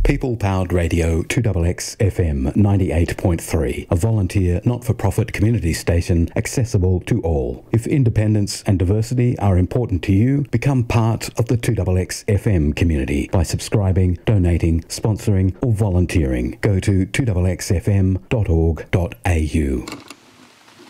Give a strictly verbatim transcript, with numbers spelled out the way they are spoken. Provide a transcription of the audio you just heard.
People-powered radio two X X F M ninety-eight point three, a volunteer not-for-profit community station accessible to all. If independence and diversity are important to you, become part of the two X X F M community by subscribing, donating, sponsoring or volunteering. Go to two X X F M dot org dot A U.